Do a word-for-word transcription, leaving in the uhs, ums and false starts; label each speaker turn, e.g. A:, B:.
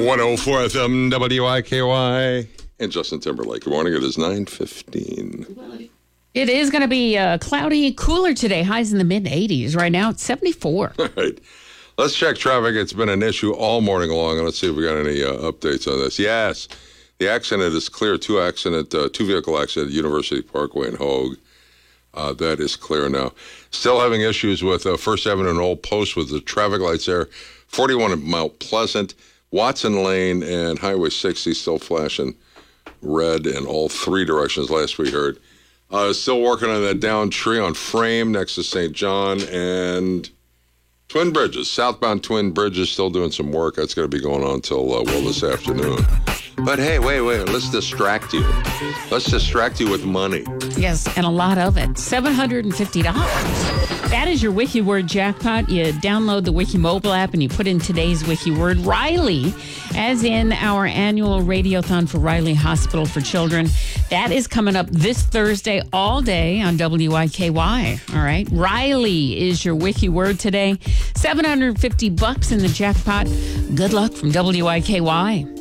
A: one oh four F M W I K Y and Justin Timberlake. Good morning. It is nine fifteen.
B: It is going to be uh, cloudy, cooler today. Highs in the mid eighties. Right now, it's seventy-four.
A: All right. Let's check traffic. It's been an issue all morning long, and let's see if we got any uh, updates on this. Yes, the accident is clear. Two accident, uh, two vehicle accident at University Parkway in Hogue. Uh, that is clear now. Still having issues with uh, First Avenue and Old Post with the traffic lights there. forty-one at Mount Pleasant, Watson Lane, and Highway sixty still flashing red in all three directions last we heard. Uh, still working on that down tree on Frame next to Saint John and Twin Bridges. Southbound Twin Bridges still doing some work. That's going to be going on until, uh, well, this afternoon. But hey, wait, wait, let's distract you. Let's distract you with money.
B: Yes, and a lot of it. seven hundred fifty dollars. That is your Wiki Word jackpot. You download the Wiki mobile app and you put in today's Wiki Word, Riley, as in our annual radiothon for Riley Hospital for Children. That is coming up this Thursday all day on W I K Y. All right. Riley is your Wiki Word today. seven hundred fifty bucks in the jackpot. Good luck from W I K Y.